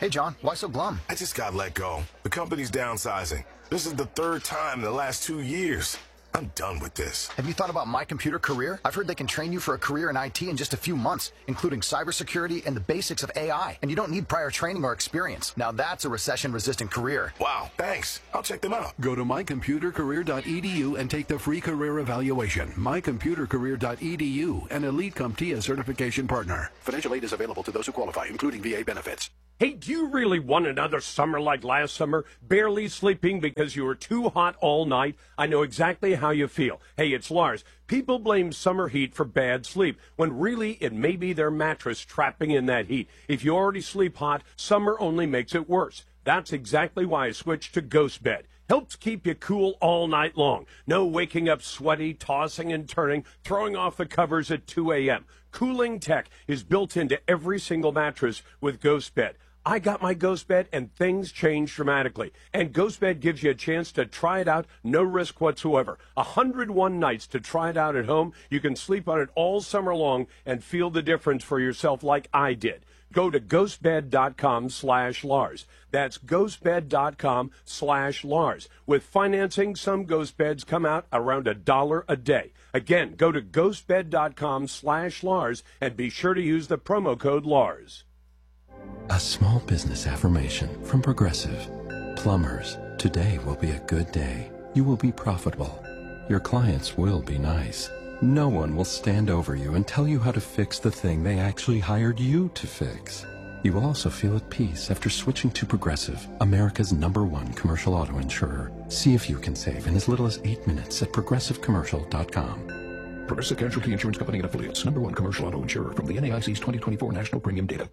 Hey, John, why so glum? I just got let go. The company's downsizing. This is the third time in the last 2 years. I'm done with this. Have you thought about My Computer Career? I've heard they can train you for a career in IT in just a few months, including cybersecurity and the basics of AI. And you don't need prior training or experience. Now that's a recession-resistant career. Wow, thanks. I'll check them out. Go to mycomputercareer.edu and take the free career evaluation. mycomputercareer.edu, an Elite CompTIA certification partner. Financial aid is available to those who qualify, including VA benefits. Hey, do you really want another summer like last summer? Barely sleeping because you were too hot all night? I know exactly how you feel. Hey, it's Lars. People blame summer heat for bad sleep, when really it may be their mattress trapping in that heat. If you already sleep hot, summer only makes it worse. That's exactly why I switched to Ghost Bed. Helps keep you cool all night long. No waking up sweaty, tossing and turning, throwing off the covers at 2 a.m. Cooling tech is built into every single mattress with Ghost Bed. I got my Ghost Bed and things changed dramatically. And Ghost Bed gives you a chance to try it out, no risk whatsoever. 101 nights to try it out at home. You can sleep on it all summer long and feel the difference for yourself like I did. Go to ghostbed.com/Lars. That's ghostbed.com/Lars. With financing, some Ghost Beds come out around $1 a day. Again, go to ghostbed.com/Lars and be sure to use the promo code Lars. A small business affirmation from Progressive. Plumbers, today will be a good day. You will be profitable. Your clients will be nice. No one will stand over you and tell you how to fix the thing they actually hired you to fix. You will also feel at peace after switching to Progressive, America's #1 commercial auto insurer. See if you can save in as little as 8 minutes at progressivecommercial.com. Progressive Casualty Insurance Company and Affiliates, #1 commercial auto insurer from the NAIC's 2024 National Premium Data.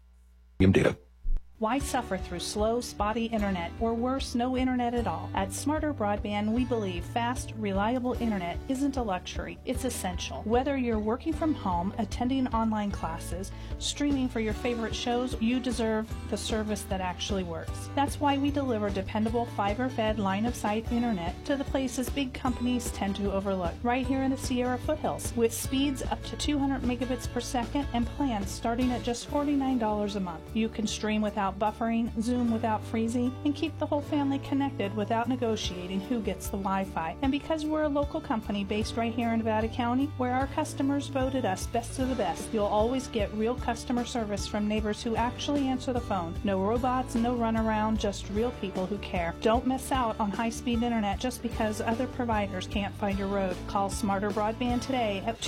Why suffer through slow, spotty internet, or worse, no internet at all? At Smarter Broadband, we believe fast, reliable internet isn't a luxury, it's essential. Whether you're working from home, attending online classes, streaming for your favorite shows, you deserve the service that actually works. That's why we deliver dependable fiber-fed line-of-sight internet to the places big companies tend to overlook, right here in the Sierra foothills, with speeds up to 200 megabits per second and plans starting at just $49 a month. You can stream without buffering, Zoom without freezing, and keep the whole family connected without negotiating who gets the Wi-Fi. And because we're a local company based right here in Nevada County, where our customers voted us best of the best, you'll always get real customer service from neighbors who actually answer the phone. No robots, no runaround, just real people who care. Don't miss out on high-speed internet just because other providers can't find your road. Call Smarter Broadband today at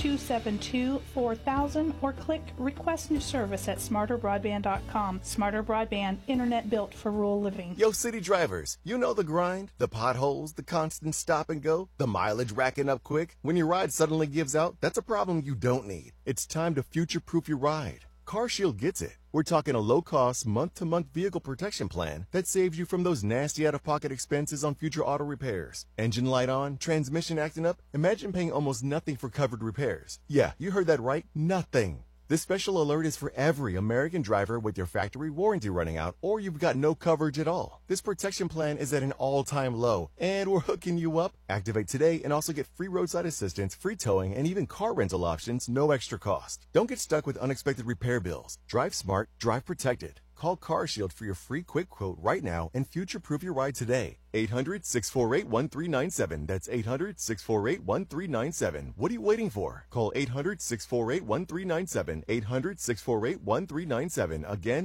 272-4000 or click Request New Service at smarterbroadband.com. Smarter Broadband, internet built for rural living. Yo, city drivers, you know the grind, the potholes, the constant stop and go, the mileage racking up quick. When your ride suddenly gives out, that's a problem you don't need. It's time to future-proof your ride. CarShield gets it. We're talking a low-cost, month-to-month vehicle protection plan that saves you from those nasty out-of-pocket expenses on future auto repairs. Engine light on, transmission acting up. Imagine paying almost nothing for covered repairs. Yeah, you heard that right. Nothing. This special alert is for every American driver with your factory warranty running out or you've got no coverage at all. This protection plan is at an all-time low, and we're hooking you up. Activate today and also get free roadside assistance, free towing, and even car rental options, no extra cost. Don't get stuck with unexpected repair bills. Drive smart, drive protected. Call CarShield for your free quick quote right now and future-proof your ride today. 800-648-1397. That's 800-648-1397. What are you waiting for? Call 800-648-1397. 800-648-1397. Again,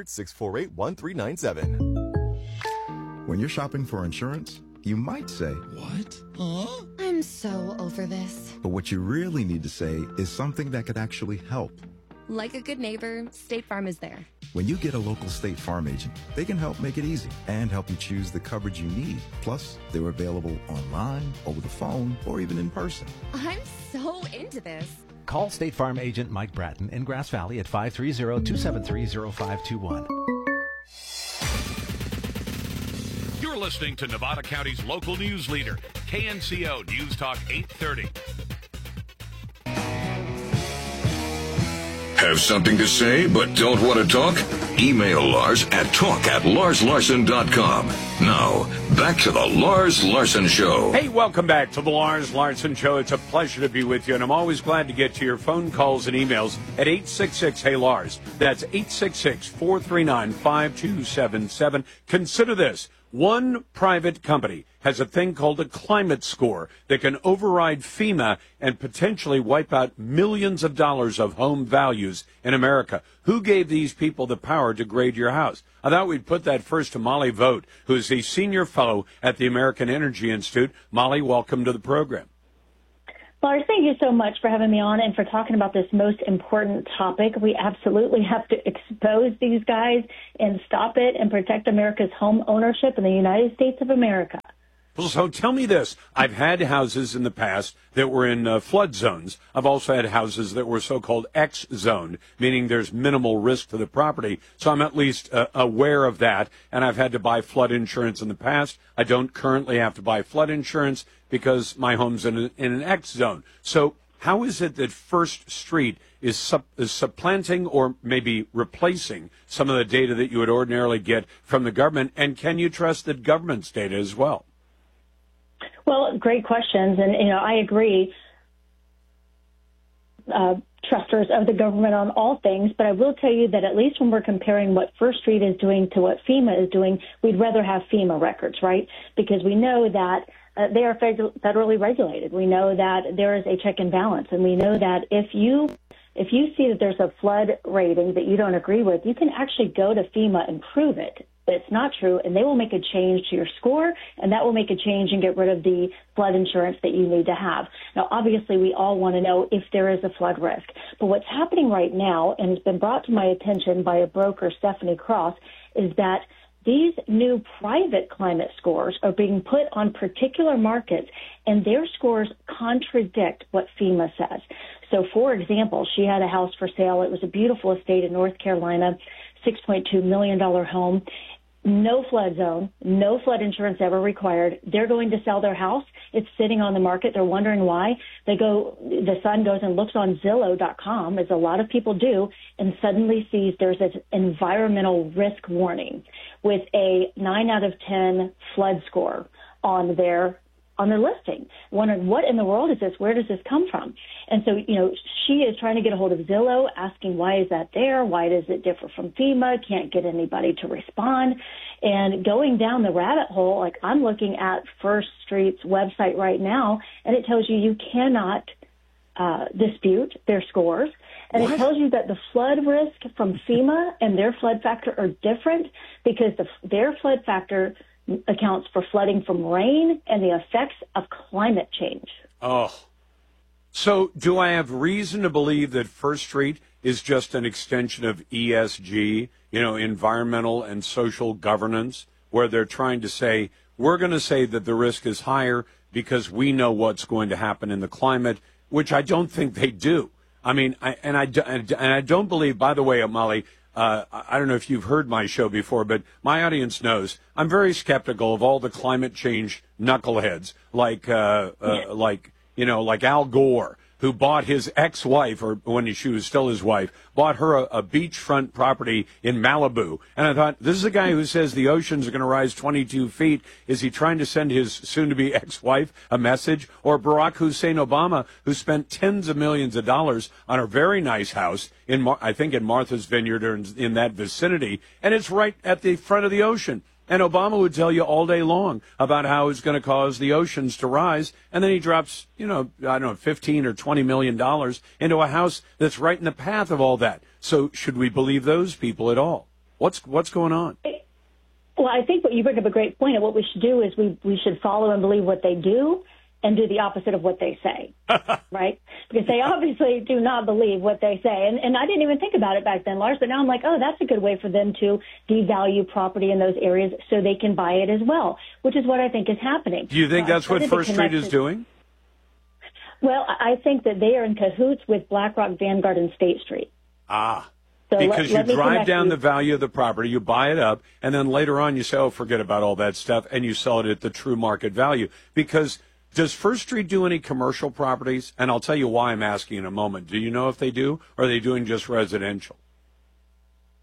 800-648-1397. When you're shopping for insurance, you might say, "What? Huh?" I'm so over this. But what you really need to say is something that could actually help. Like a good neighbor, State Farm is there. When you get a local State Farm agent, they can help make it easy and help you choose the coverage you need. Plus, they're available online, over the phone, or even in person. I'm so into this. Call State Farm agent Mike Bratton in Grass Valley at 530-273-0521. You're listening to Nevada County's local news leader, KNCO News Talk 830. Have something to say but don't want to talk? Email Lars at talk@larslarson.com. Now, back to the Lars Larson Show. Hey, welcome back to the Lars Larson Show. It's a pleasure to be with you, and I'm always glad to get to your phone calls and emails at 866-HEY-LARS. That's 866-439-5277. Consider this. One private company has a thing called a climate score that can override FEMA and potentially wipe out millions of dollars of home values in America. Who gave these people the power to grade your house? I thought we'd put that first to Molly Vogt, who is a senior fellow at the American Energy Institute. Molly, welcome to the program. Lars, thank you so much for having me on and for talking about this most important topic. We absolutely have to expose these guys and stop it and protect America's home ownership in the United States of America. Well, so tell me this. I've had houses in the past that were in flood zones. I've also had houses that were so-called X-zoned, meaning there's minimal risk to the property. So I'm at least aware of that, and I've had to buy flood insurance in the past. I don't currently have to buy flood insurance because my home's in an X-zone. So how is it that First Street is supplanting or maybe replacing some of the data that you would ordinarily get from the government, and can you trust the government's data as well? Well, great questions, and I agree. Trusters of the government on all things, but I will tell you that at least when we're comparing what First Street is doing to what FEMA is doing, we'd rather have FEMA records, right? Because we know that they are federally regulated. We know that there is a check and balance, and we know that if you see that there's a flood rating that you don't agree with, you can actually go to FEMA and prove it. It's not true, and they will make a change to your score, and that will make a change and get rid of the flood insurance that you need to have. Now, obviously, we all want to know if there is a flood risk. But what's happening right now, and has been brought to my attention by a broker, Stephanie Cross, is that these new private climate scores are being put on particular markets, and their scores contradict what FEMA says. So, for example, she had a house for sale. It was a beautiful estate in North Carolina, $6.2 million home. No flood zone, no flood insurance ever required. They're going to sell their house. It's sitting on the market. They're wondering why. The son goes and looks on Zillow.com, as a lot of people do, and suddenly sees there's an environmental risk warning with a 9 out of 10 flood score on their listing, wondering what in the world is this? Where does this come from? And so, she is trying to get a hold of Zillow, asking why is that there? Why does it differ from FEMA? Can't get anybody to respond. And going down the rabbit hole, like I'm looking at First Street's website right now, and it tells you cannot dispute their scores. And It tells you that the flood risk from FEMA and their flood factor are different because their flood factor accounts for flooding from rain and the effects of climate change. Oh. So do I have reason to believe that First Street is just an extension of ESG, environmental and social governance, where they're trying to say, we're going to say that the risk is higher because we know what's going to happen in the climate, which I don't think they do. I mean, I don't believe, by the way, Molly, I don't know if you've heard my show before, but my audience knows I'm very skeptical of all the climate change knuckleheads like Al Gore, who bought his ex-wife, or when she was still his wife, bought her a beachfront property in Malibu. And I thought, this is a guy who says the oceans are going to rise 22 feet. Is he trying to send his soon-to-be ex-wife a message? Or Barack Hussein Obama, who spent tens of millions of dollars on a very nice house, I think in Martha's Vineyard or in that vicinity, and it's right at the front of the ocean. And Obama would tell you all day long about how it's going to cause the oceans to rise. And then he drops, $15 or $20 million into a house that's right in the path of all that. So should we believe those people at all? What's going on? Well, I think what you bring up a great point. And what we should do is we should follow and believe what they do and do the opposite of what they say, right? Because they obviously do not believe what they say. And I didn't even think about it back then, Lars, but now I'm like, oh, that's a good way for them to devalue property in those areas so they can buy it as well, which is what I think is happening. Do you think that's what First Street is doing? Well, I think that they are in cahoots with BlackRock, Vanguard, and State Street. Ah. So because you drive down the value of the property, you buy it up, and then later on you say, oh, forget about all that stuff, and you sell it at the true market value. Because does First Street do any commercial properties? And I'll tell you why I'm asking in a moment. Do you know if they do, or are they doing just residential?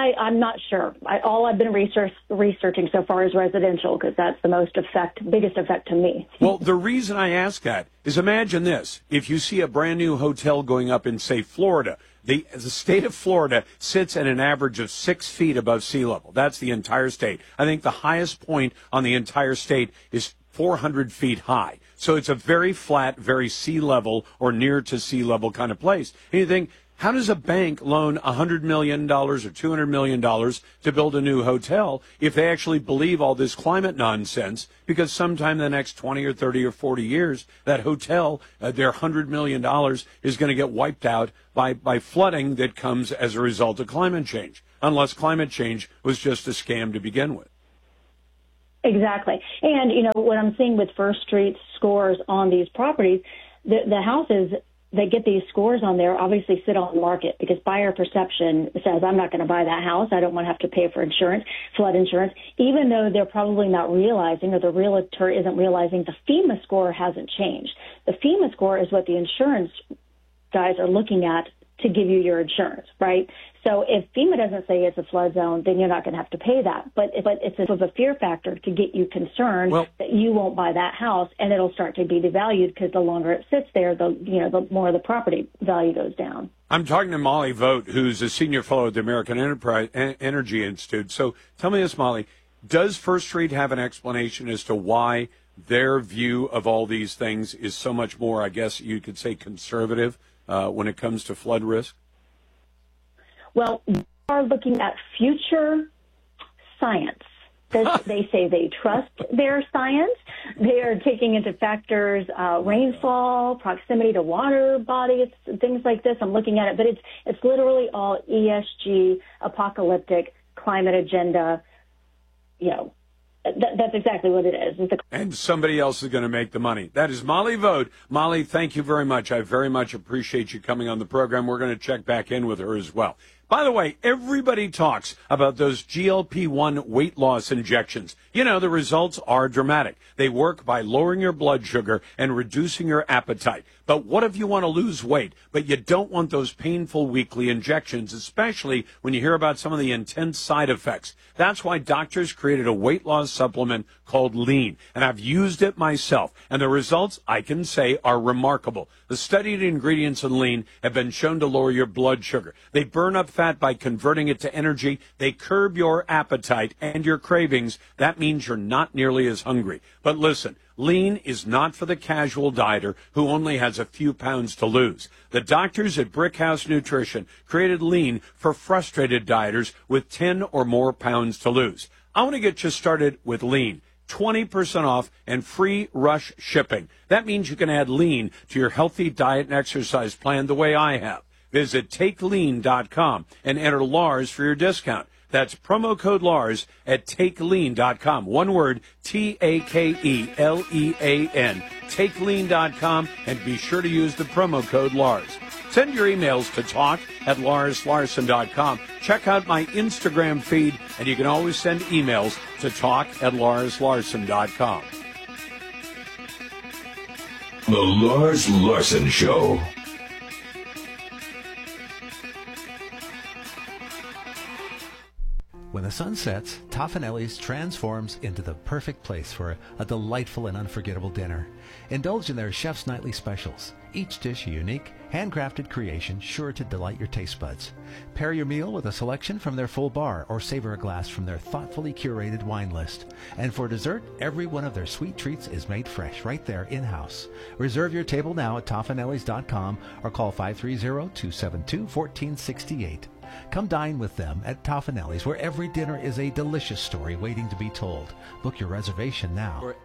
I'm not sure. All I've been researching so far is residential, because that's the biggest effect to me. Well, the reason I ask that is, imagine this. If you see a brand new hotel going up in, say, Florida, the state of Florida sits at an average of 6 feet above sea level. That's the entire state. I think the highest point on the entire state is 400 feet high. So it's a very flat, very sea level or near to sea level kind of place. And you think, how does a bank loan $100 million or $200 million to build a new hotel if they actually believe all this climate nonsense? Because sometime in the next 20 or 30 or 40 years, that hotel, their $100 million is going to get wiped out by flooding that comes as a result of climate change, unless climate change was just a scam to begin with. Exactly. And, what I'm seeing with First Street scores on these properties, the houses that get these scores on there obviously sit on the market because buyer perception says, I'm not going to buy that house. I don't want to have to pay for insurance, flood insurance, even though they're probably not realizing, or the realtor isn't realizing, the FEMA score hasn't changed. The FEMA score is what the insurance guys are looking at to give you your insurance, right? So if FEMA doesn't say it's a flood zone, then you're not going to have to pay that. But it's a fear factor to get you concerned that you won't buy that house, and it'll start to be devalued because the longer it sits there, the more the property value goes down. I'm talking to Molly Vogt, who's a senior fellow at the American Energy Institute. So tell me this, Molly, does First Street have an explanation as to why their view of all these things is so much more, I guess you could say, conservative when it comes to flood risk? Well, they are looking at future science. They say they trust their science. They are taking into factors rainfall, proximity to water bodies, things like this. I'm looking at it, but it's literally all ESG, apocalyptic, climate agenda. That's exactly what it is. And somebody else is going to make the money. That is Molly Vogt. Molly, thank you very much. I very much appreciate you coming on the program. We're going to check back in with her as well. By the way, everybody talks about those GLP-1 weight loss injections. The results are dramatic. They work by lowering your blood sugar and reducing your appetite. But what if you want to lose weight, but you don't want those painful weekly injections, especially when you hear about some of the intense side effects? That's why doctors created a weight loss supplement called Lean, and I've used it myself, and the results, I can say, are remarkable. The studied ingredients in Lean have been shown to lower your blood sugar. They burn up fat by converting it to energy. They curb your appetite and your cravings. That means you're not nearly as hungry. But listen, Lean is not for the casual dieter who only has a few pounds to lose. The doctors at Brickhouse Nutrition created Lean for frustrated dieters with 10 or more pounds to lose. I want to get you started with Lean. 20% off and free rush shipping. That means you can add Lean to your healthy diet and exercise plan the way I have. Visit TakeLean.com and enter Lars for your discount. That's promo code Lars at TakeLean.com. One word, TakeLean. TakeLean.com, and be sure to use the promo code Lars. Send your emails to talk@LarsLarson.com. Check out my Instagram feed, and you can always send emails to talk@LarsLarson.com. The Lars Larson Show. When the sun sets, Toffanelli's transforms into the perfect place for a delightful and unforgettable dinner. Indulge in their chef's nightly specials. Each dish a unique, handcrafted creation sure to delight your taste buds. Pair your meal with a selection from their full bar or savor a glass from their thoughtfully curated wine list. And for dessert, every one of their sweet treats is made fresh right there in-house. Reserve your table now at Toffanellis.com or call 530-272-1468. Come dine with them at Toffanelli's, where every dinner is a delicious story waiting to be told. Book your reservation now.